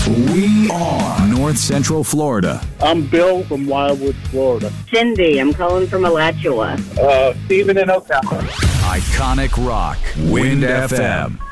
We are North Central Florida. I'm Bill from Wildwood, Florida. Cindy, I'm calling from Alachua. Stephen in Ocala. Iconic rock. Wind FM.